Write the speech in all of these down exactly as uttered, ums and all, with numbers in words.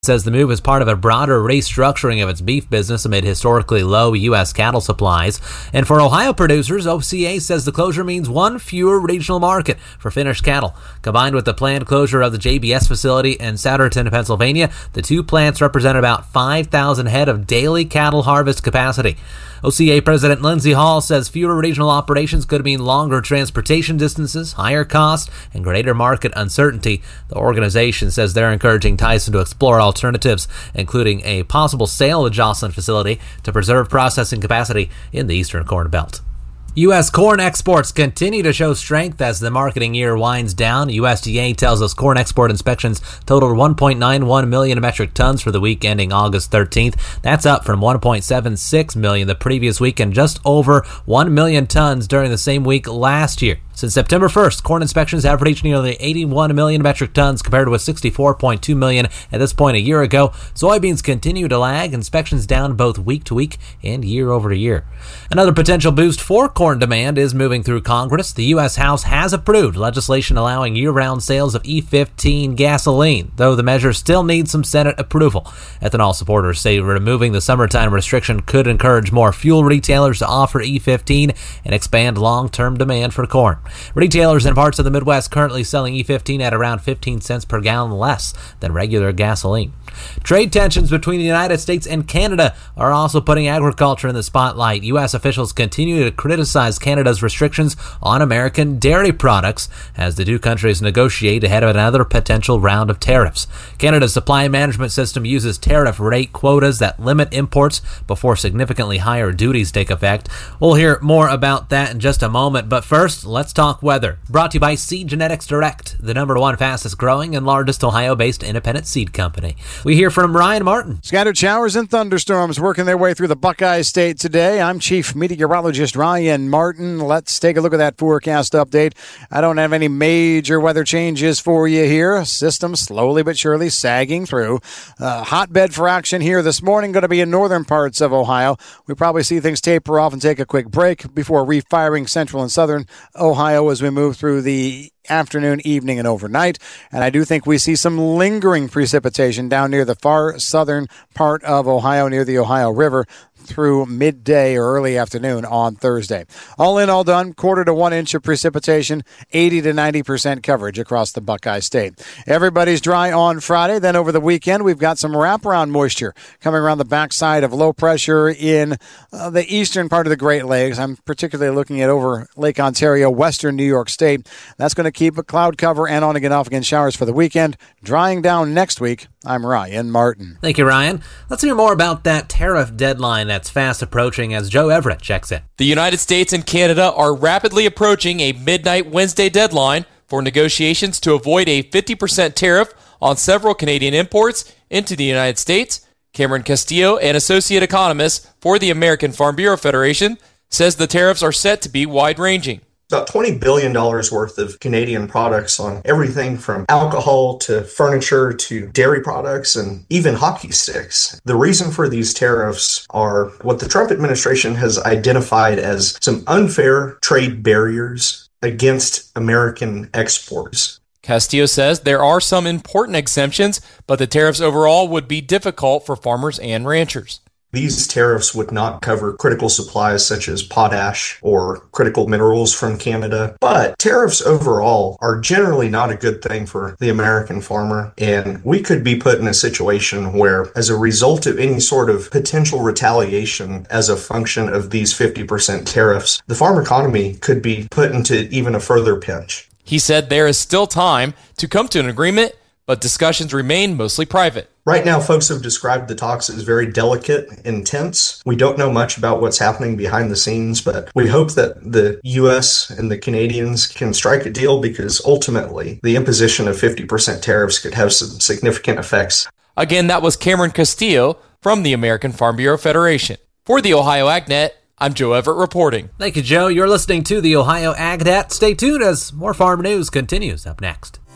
says the move is part of a broader restructuring of its beef business amid historically low U S cattle supplies. And for Ohio producers, O C A says the closure means one fewer regional market for finished cattle. Combined with the planned closure of the J B S facility in Souderton, Pennsylvania, the two plants represent about five thousand head of daily cattle harvest capacity. O C A President Lindsey Hall says fewer regional operations could mean longer transportation distances, higher costs, and greater market uncertainty. The organization says they're encouraging Tyson to explore alternatives, including a possible sale of the Joslyn facility to preserve processing capacity in the Eastern Corn Belt. U S corn exports continue to show strength as the marketing year winds down. U S D A tells us corn export inspections totaled one point nine one million metric tons for the week ending August thirteenth. That's up from one point seven six million the previous week and just over one million tons during the same week last year. Since September first, corn inspections have reached nearly eighty-one million metric tons compared with sixty-four point two million at this point a year ago. Soybeans continue to lag, inspections down both week to week and year over year. Another potential boost for corn demand is moving through Congress. The U S House has approved legislation allowing year-round sales of E fifteen gasoline, though the measure still needs some Senate approval. Ethanol supporters say removing the summertime restriction could encourage more fuel retailers to offer E fifteen and expand long-term demand for corn. Retailers in parts of the Midwest currently selling E fifteen at around fifteen cents per gallon less than regular gasoline. Trade tensions between the United States and Canada are also putting agriculture in the spotlight. U S officials continue to criticize Canada's restrictions on American dairy products as the two countries negotiate ahead of another potential round of tariffs. Canada's supply management system uses tariff rate quotas that limit imports before significantly higher duties take effect. We'll hear more about that in just a moment, but first, let's talk weather. Brought to you by Seed Genetics Direct, the number one fastest growing and largest Ohio-based independent seed company. We hear from Ryan Martin. Scattered showers and thunderstorms working their way through the Buckeye State today. I'm Chief Meteorologist Ryan Martin. Let's take a look at that forecast update. I don't have any major weather changes for you here. System slowly but surely sagging through. Uh, hotbed for action here this morning, going to be in northern parts of Ohio. We probably see things taper off and take a quick break before refiring central and southern Ohio as we move through the afternoon, evening, and overnight. And I do think we see some lingering precipitation down near the far southern part of Ohio, near the Ohio River, through midday or early afternoon on Thursday. All in, all done, quarter to one inch of precipitation, eighty to ninety percent coverage across the Buckeye State. Everybody's dry on Friday. Then over the weekend, we've got some wraparound moisture coming around the backside of low pressure in uh, the eastern part of the Great Lakes. I'm particularly looking at over Lake Ontario, western New York State. That's going to keep a cloud cover and on again, off again showers for the weekend. Drying down next week. I'm Ryan Martin. Thank you, Ryan. Let's hear more about that tariff deadline that's fast approaching as Joe Everett checks in. The United States and Canada are rapidly approaching a midnight Wednesday deadline for negotiations to avoid a fifty percent tariff on several Canadian imports into the United States. Cameron Castillo, an associate economist for the American Farm Bureau Federation, says the tariffs are set to be wide-ranging. About twenty billion dollars worth of Canadian products on everything from alcohol to furniture to dairy products and even hockey sticks. The reason for these tariffs are what the Trump administration has identified as some unfair trade barriers against American exports. Castillo says there are some important exemptions, but the tariffs overall would be difficult for farmers and ranchers. These tariffs would not cover critical supplies such as potash or critical minerals from Canada, but tariffs overall are generally not a good thing for the American farmer, and we could be put in a situation where, as a result of any sort of potential retaliation as a function of these fifty percent tariffs, the farm economy could be put into even a further pinch. He said there is still time to come to an agreement, but discussions remain mostly private. Right now, folks have described the talks as very delicate and tense. We don't know much about what's happening behind the scenes, but we hope that the U S and the Canadians can strike a deal because ultimately the imposition of fifty percent tariffs could have some significant effects. Again, that was Cameron Castillo from the American Farm Bureau Federation. For the Ohio AgNet, I'm Joe Everett reporting. Thank you, Joe. You're listening to the Ohio AgNet. Stay tuned as more farm news continues up next.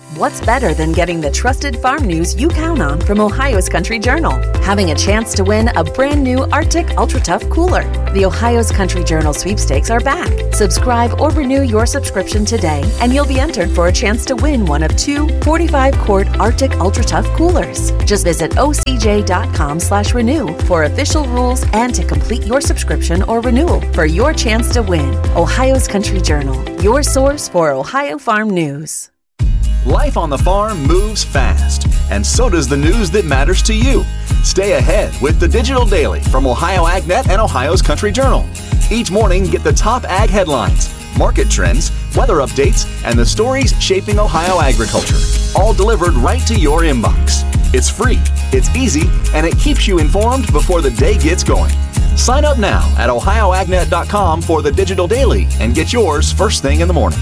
What's better than getting the trusted farm news you count on from Ohio's Country Journal? Having a chance to win a brand new Arctic Ultra Tough cooler. The Ohio's Country Journal sweepstakes are back. Subscribe or renew your subscription today, and you'll be entered for a chance to win one of two forty-five quart Arctic Ultra Tough coolers. Just visit O C J dot com slash renew for official rules and to complete your subscription or renewal for your chance to win. Ohio's Country Journal, your source for Ohio farm news. Life on the farm moves fast, and so does the news that matters to you. Stay ahead with the Digital Daily from Ohio AgNet and Ohio's Country Journal. Each morning, get the top ag headlines, market trends, weather updates, and the stories shaping Ohio agriculture, all delivered right to your inbox. It's free, it's easy, and it keeps you informed before the day gets going. Sign up now at ohio ag net dot com for the Digital Daily and get yours first thing in the morning.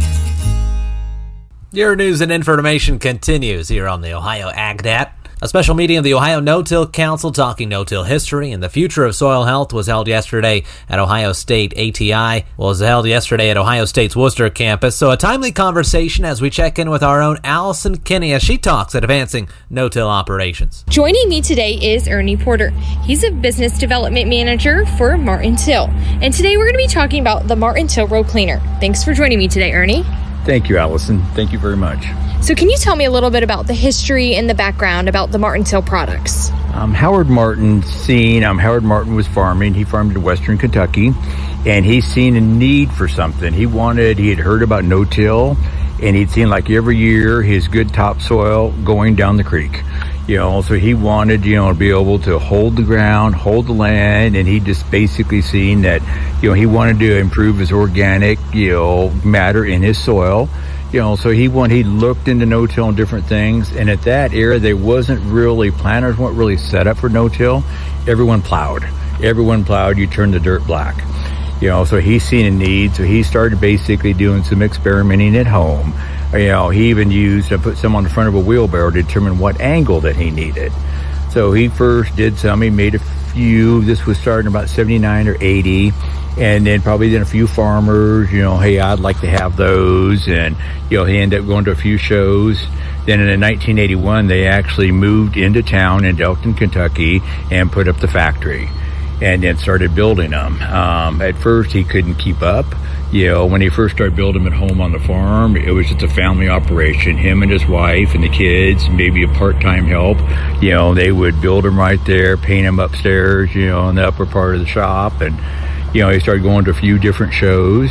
Your news and information continues here on the Ohio AgNet. A special meeting of the Ohio No-Till Council talking no-till history and the future of soil health was held yesterday at Ohio State. A T I was held yesterday at Ohio State's Worcester campus. So a timely conversation as we check in with our own Allison Kinney as she talks at advancing no-till operations. Joining me today is Ernie Porter. He's a business development manager for Martin Till. And today we're going to be talking about the Martin Till Row Cleaner. Thanks for joining me today, Ernie. Thank you, Allison. Thank you very much. So can you tell me a little bit about the history and the background about the Martin Till products? Um, Howard Martin seen, um, Howard Martin was farming. He farmed in Western Kentucky, and he's seen a need for something. He wanted, he had heard about no-till, and he'd seen like every year his good topsoil going down the creek. You know, so he wanted, you know, to be able to hold the ground, hold the land, and he just basically seen that, you know, he wanted to improve his organic, you know, matter in his soil. You know, so he went, he looked into no-till and different things, and at that era, there wasn't really, planters weren't really set up for no-till. Everyone plowed. Everyone plowed, you turned the dirt black. You know, so he's seen a need, so he started basically doing some experimenting at home. You know, he even used to put some on the front of a wheelbarrow to determine what angle that he needed. So he first did some, he made a few, this was starting about seventy-nine or eighty, and then probably then a few farmers, you know, hey, I'd like to have those, and, you know, he ended up going to a few shows. Then in nineteen eighty-one, they actually moved into town in Elkton, Kentucky, and put up the factory, and then started building them. Um, at first, he couldn't keep up. You know, when he first started building them at home on the farm, it was just a family operation. Him and his wife and the kids, maybe a part-time help. You know, they would build them right there, paint them upstairs, you know, in the upper part of the shop. And, you know, he started going to a few different shows.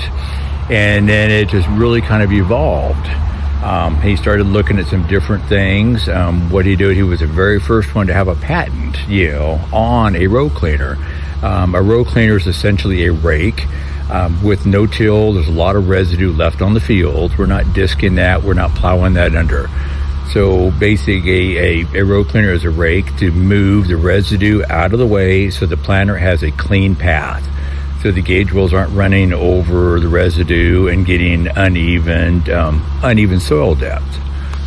And then it just really kind of evolved. Um, he started looking at some different things. Um, what he did, he was the very first one to have a patent, you know, on a row cleaner. Um, a row cleaner is essentially a rake. Um, with no-till, there's a lot of residue left on the fields. We're not disking that. We're not plowing that under. So basically, a, a, a row cleaner is a rake to move the residue out of the way so the planter has a clean path. So the gauge wheels aren't running over the residue and getting uneven, um, uneven soil depth.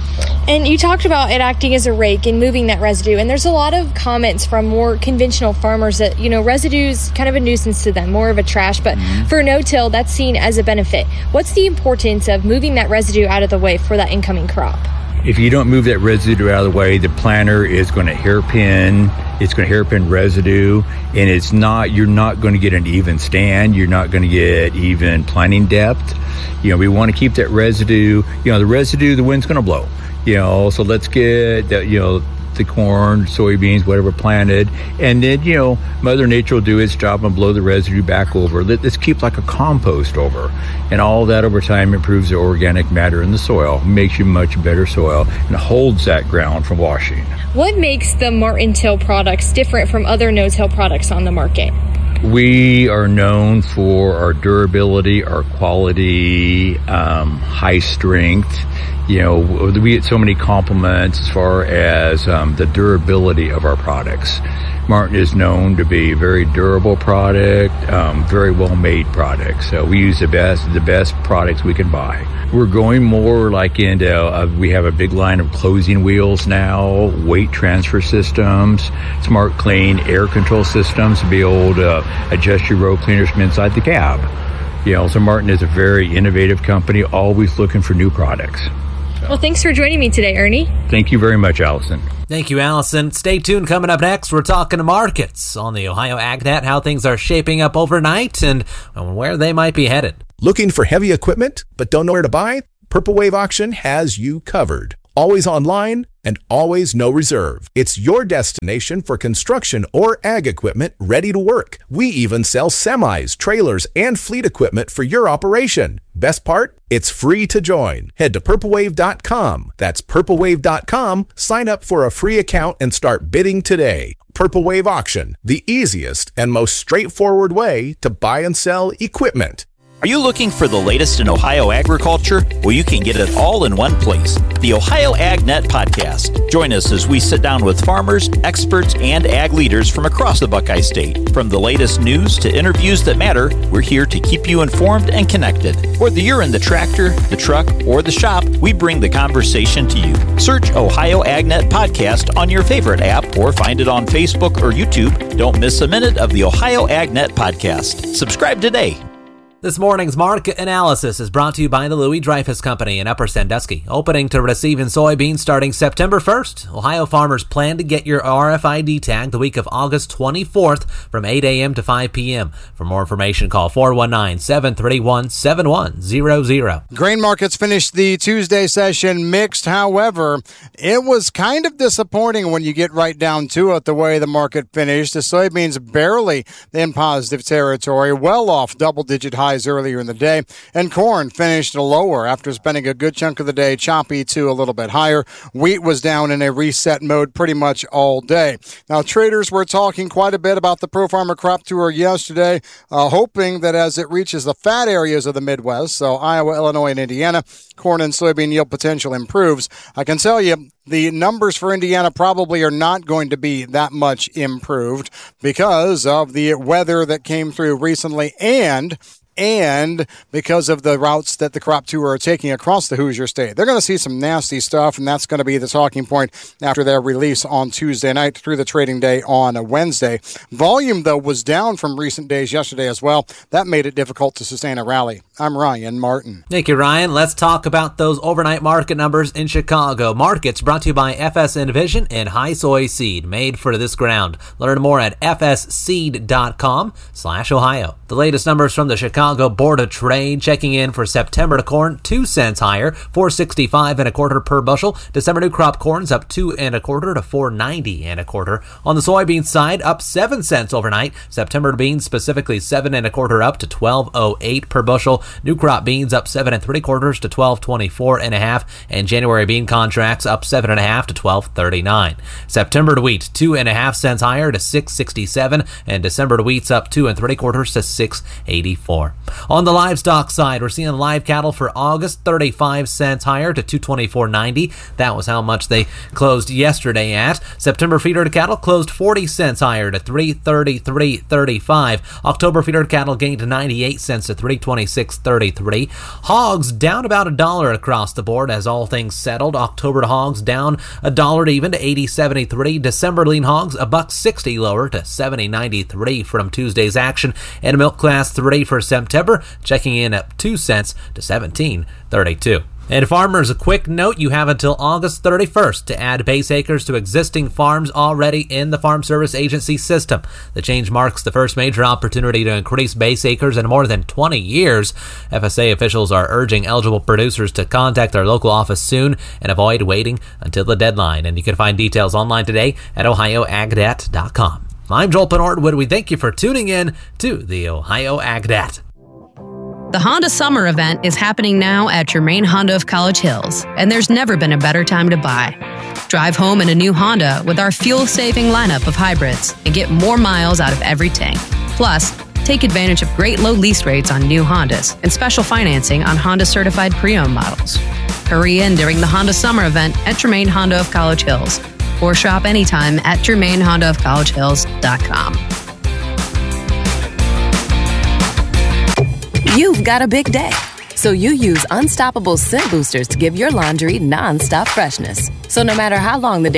And you talked about it acting as a rake and moving that residue. And there's a lot of comments from more conventional farmers that, you know, residue's kind of a nuisance to them, more of a trash. But mm-hmm. for no-till, that's seen as a benefit. What's the importance of moving that residue out of the way for that incoming crop? If you don't move that residue out of the way, the planter is going to hairpin. It's going to hairpin residue, and it's not. You're not going to get an even stand. You're not going to get even planting depth. You know, we want to keep that residue. You know, the residue, the wind's going to blow. You know, so let's get the, you know, the corn, soybeans, whatever planted, and then, you know, Mother Nature will do its job and blow the residue back over. Let, let's keep like a compost over, and all that over time improves the organic matter in the soil, makes you much better soil, and holds that ground from washing. What makes the Martin Till products different from other no-till products on the market? We are known for our durability, our quality, um, high strength. You know, we get so many compliments as far as um, the durability of our products. Martin is known to be a very durable product, um, very well-made product. So we use the best, the best products we can buy. We're going more like into, uh, we have a big line of closing wheels now, weight transfer systems, smart clean air control systems to be able to adjust your row cleaners from inside the cab. You know, so Martin is a very innovative company, always looking for new products. So. Well, thanks for joining me today, Ernie. Thank you very much, Allison. Thank you, Allison. Stay tuned. Coming up next, we're talking to markets on the Ohio AgNet, how things are shaping up overnight and where they might be headed. Looking for heavy equipment but don't know where to buy? Purple Wave Auction has you covered. Always online and always no reserve. It's your destination for construction or ag equipment ready to work. We even sell semis, trailers, and fleet equipment for your operation. Best part? It's free to join. Head to purple wave dot com. That's purple wave dot com. Sign up for a free account and start bidding today. Purple Wave Auction, the easiest and most straightforward way to buy and sell equipment. Are you looking for the latest in Ohio agriculture? Well, you can get it all in one place. The Ohio AgNet Podcast. Join us as we sit down with farmers, experts, and ag leaders from across the Buckeye State. From the latest news to interviews that matter, we're here to keep you informed and connected. Whether you're in the tractor, the truck, or the shop, we bring the conversation to you. Search Ohio AgNet Podcast on your favorite app or find it on Facebook or YouTube. Don't miss a minute of the Ohio AgNet Podcast. Subscribe today. This morning's market analysis is brought to you by the Louis Dreyfus Company in Upper Sandusky, opening to receive in soybeans starting September first. Ohio farmers plan to get your R F I D tag the week of August twenty-fourth from eight a.m. to five p.m. For more information, call four one nine, seven three one, seven one zero zero. Grain markets finished the Tuesday session mixed. However, it was kind of disappointing when you get right down to it, the way the market finished. The soybeans barely in positive territory, well off double-digit highs earlier in the day, and corn finished lower after spending a good chunk of the day choppy to a little bit higher. Wheat was down in a reset mode pretty much all day. Now, traders were talking quite a bit about the Pro Farmer Crop Tour yesterday, uh, hoping that as it reaches the fat areas of the Midwest, so Iowa, Illinois, and Indiana, corn and soybean yield potential improves. I can tell you, the numbers for Indiana probably are not going to be that much improved because of the weather that came through recently and and because of the routes that the crop tour are taking across the Hoosier State. They're going to see some nasty stuff, and that's going to be the talking point after their release on Tuesday night through the trading day on a Wednesday. Volume, though, was down from recent days yesterday as well. That made it difficult to sustain a rally. I'm Ryan Martin. Thank you, Ryan. Let's talk about those overnight market numbers in Chicago. Markets brought to you by F S Envision and High Soy Seed, made for this ground. Learn more at f s seed dot com slash Ohio. The latest numbers from the Chicago Board of Trade checking in for September to corn, two cents higher, four sixty-five and a quarter per bushel. December new crop corn's up two and a quarter to four ninety and a quarter. On the soybean side, up seven cents overnight. September beans specifically seven and a quarter up to twelve oh eight per bushel. New crop beans up seven and three quarters to twelve twenty-four and a half, and January bean contracts up seven and a half to twelve thirty-nine. September to wheat two and a half cents higher to six sixty-seven, and December to wheat's up two and three quarters to six eighty-four. On the livestock side, we're seeing live cattle for August thirty-five cents higher to two twenty-four ninety. That was how much they closed yesterday at. September feeder cattle closed forty cents higher to three thirty-three thirty-five. October feeder cattle gained ninety-eight cents to three twenty-six thirty-three. Hogs down about a dollar across the board as all things settled. October hogs down a dollar to even to eighty seventy-three. December lean hogs a buck sixty lower to seventy ninety-three from Tuesday's action. And milk class three for September checking in at two cents to seventeen thirty-two. And farmers, a quick note, you have until August thirty-first to add base acres to existing farms already in the Farm Service Agency system. The change marks the first major opportunity to increase base acres in more than twenty years. F S A officials are urging eligible producers to contact their local office soon and avoid waiting until the deadline. And you can find details online today at ohio agnet dot com. I'm Joel Penordwood. We thank you for tuning in to the Ohio AgNet. The Honda Summer Event is happening now at Germain Honda of College Hills, and there's never been a better time to buy. Drive home in a new Honda with our fuel-saving lineup of hybrids and get more miles out of every tank. Plus, take advantage of great low lease rates on new Hondas and special financing on Honda-certified pre-owned models. Hurry in during the Honda Summer Event at Germain Honda of College Hills, or shop anytime at germain honda of college hills dot com. You've got a big day, so you use Unstoppable Scent Boosters to give your laundry non-stop freshness. So no matter how long the day